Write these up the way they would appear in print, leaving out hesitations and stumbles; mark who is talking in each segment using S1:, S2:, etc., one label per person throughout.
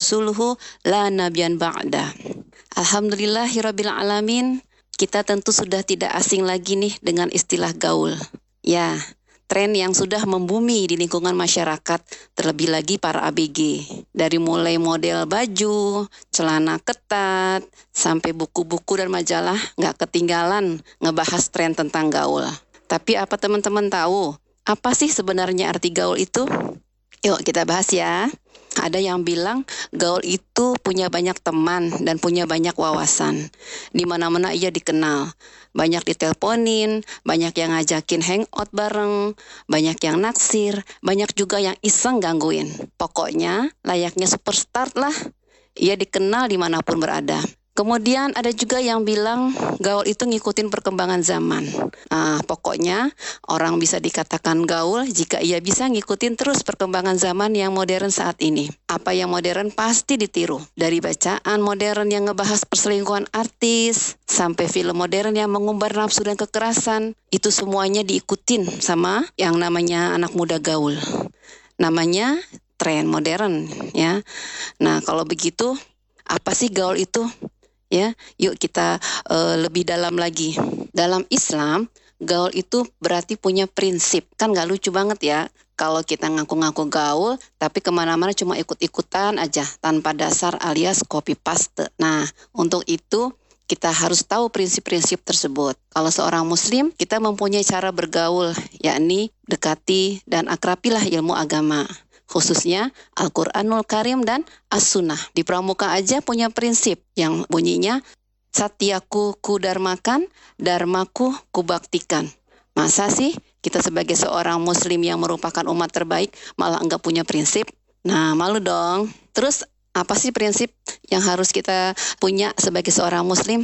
S1: rasuluhu la nabiyyan ba'da. Alhamdulillahirabbil alamin. Kita tentu sudah tidak asing lagi nih dengan istilah gaul. Ya, tren yang sudah membumi di lingkungan masyarakat, terlebih lagi para ABG. Dari mulai model baju, celana ketat, sampai buku-buku dan majalah nggak ketinggalan ngebahas tren tentang gaul. Tapi apa teman-teman tahu? Apa sih sebenarnya arti gaul itu? Yuk kita bahas ya. Ada yang bilang gaul itu punya banyak teman dan punya banyak wawasan. Di mana-mana ia dikenal. Banyak diteleponin, banyak yang ngajakin hangout bareng, banyak yang naksir, banyak juga yang iseng gangguin. Pokoknya layaknya superstar lah. Ia dikenal dimanapun berada. Kemudian ada juga yang bilang gaul itu ngikutin perkembangan zaman. Pokoknya orang bisa dikatakan gaul jika ia bisa ngikutin terus perkembangan zaman yang modern saat ini. Apa yang modern pasti ditiru. Dari bacaan modern yang ngebahas perselingkuhan artis, sampai film modern yang mengumbar nafsu dan kekerasan, itu semuanya diikutin sama yang namanya anak muda gaul. Namanya tren modern ya. Nah kalau begitu, apa sih gaul itu? Ya, yuk kita lebih dalam lagi. Dalam Islam, gaul itu berarti punya prinsip. Kan gak lucu banget ya kalau kita ngaku-ngaku gaul, tapi kemana-mana cuma ikut-ikutan aja tanpa dasar alias copy paste. Nah, untuk itu kita harus tahu prinsip-prinsip tersebut. Kalau seorang muslim, kita mempunyai cara bergaul, yakni dekati dan akrabilah ilmu agama. Khususnya Al-Quranul Karim dan As-Sunnah. Di Pramuka aja punya prinsip yang bunyinya Satyaku kudarmakan, dharmaku kubaktikan. Masa sih kita sebagai seorang muslim yang merupakan umat terbaik malah enggak punya prinsip? Nah, malu dong. Terus apa sih prinsip yang harus kita punya sebagai seorang muslim?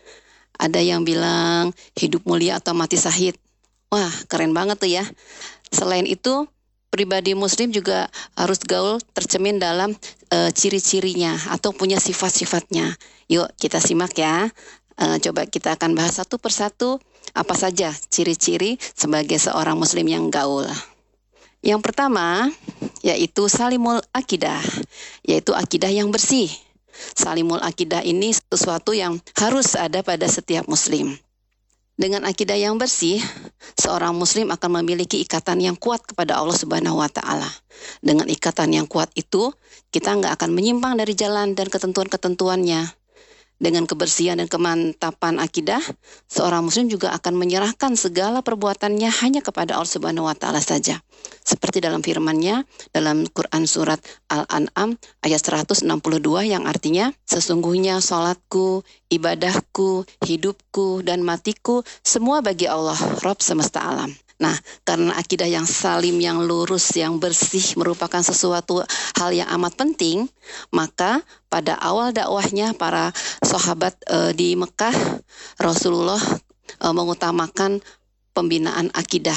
S1: Ada yang bilang hidup mulia atau mati syahid. Wah, keren banget tuh ya. Selain itu, pribadi muslim juga harus gaul tercermin dalam ciri-cirinya atau punya sifat-sifatnya. Yuk kita simak ya. Coba kita akan bahas satu persatu apa saja ciri-ciri sebagai seorang muslim yang gaul. Yang pertama yaitu salimul akidah, yaitu akidah yang bersih. Salimul akidah ini sesuatu yang harus ada pada setiap muslim. Dengan akidah yang bersih, seorang muslim akan memiliki ikatan yang kuat kepada Allah Subhanahu wa Ta'ala. Dengan ikatan yang kuat itu, kita nggak akan menyimpang dari jalan dan ketentuan-ketentuannya. Dengan kebersihan dan kemantapan akidah, seorang muslim juga akan menyerahkan segala perbuatannya hanya kepada Allah Subhanahu wa Ta'ala saja. Seperti dalam firman-Nya dalam Quran surat Al-An'am ayat 162 yang artinya, sesungguhnya salatku, ibadahku, hidupku, dan matiku semua bagi Allah, Rabb semesta alam. Nah, karena akidah yang salim, yang lurus, yang bersih merupakan sesuatu hal yang amat penting, maka pada awal dakwahnya para sahabat di Mekah, Rasulullah mengutamakan pembinaan akidah,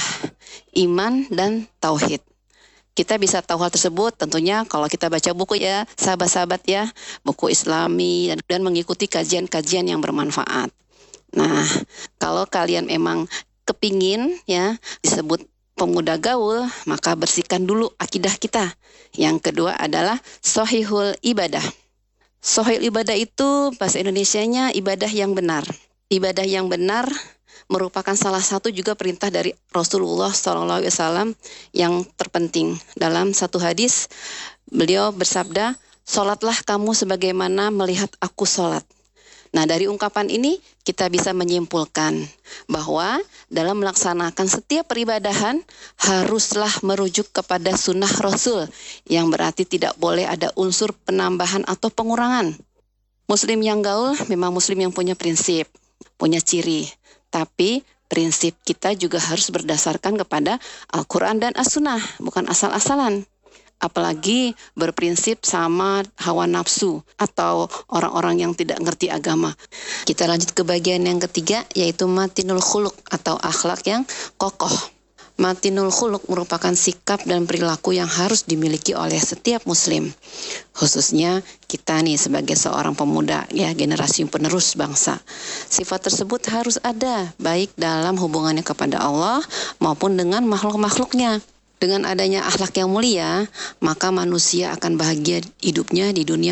S1: iman, dan tauhid. Kita bisa tahu hal tersebut tentunya kalau kita baca buku ya, sahabat-sahabat ya, buku Islami dan mengikuti kajian-kajian yang bermanfaat. Nah, kalau kalian emang kepingin ya disebut pemuda gaul, maka bersihkan dulu akidah kita. Yang kedua adalah shahihul ibadah. Shahihul ibadah itu bahasa Indonesianya ibadah yang benar. Ibadah yang benar merupakan salah satu juga perintah dari Rasulullah SAW yang terpenting. Dalam satu hadis, beliau bersabda, "Sholatlah kamu sebagaimana melihat aku sholat." Nah, dari ungkapan ini kita bisa menyimpulkan bahwa dalam melaksanakan setiap peribadahan haruslah merujuk kepada sunnah Rasul, yang berarti tidak boleh ada unsur penambahan atau pengurangan. Muslim yang gaul memang muslim yang punya prinsip, punya ciri, tapi prinsip kita juga harus berdasarkan kepada Al-Quran dan As-Sunnah, bukan asal-asalan. Apalagi berprinsip sama hawa nafsu atau orang-orang yang tidak ngerti agama. Kita lanjut ke bagian yang ketiga, yaitu matinul khuluq atau akhlak yang kokoh. Matinul khuluq merupakan sikap dan perilaku yang harus dimiliki oleh setiap muslim. Khususnya kita nih sebagai seorang pemuda, ya generasi penerus bangsa. Sifat tersebut harus ada, baik dalam hubungannya kepada Allah maupun dengan makhluk-makhluknya. Dengan adanya akhlak yang mulia, maka manusia akan bahagia hidupnya di dunia